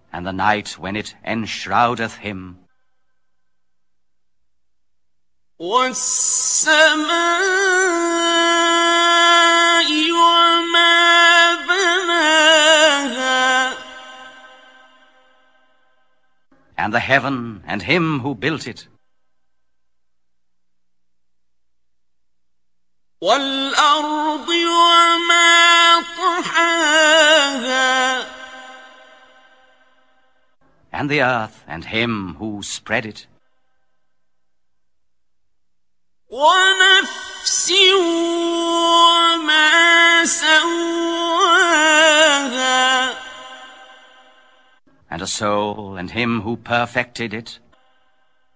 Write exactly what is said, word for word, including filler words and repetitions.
and the night when it enshroudeth him. وَالسَّمَاءِ وَمَا بَنَاهَا And the heaven and him who built it. وَالْأَرْضِ وَمَا طَحَاهَا And the earth and him who spread it. وَنَفْسٍ وَمَا سَوَّاهَا And a soul and him who perfected it.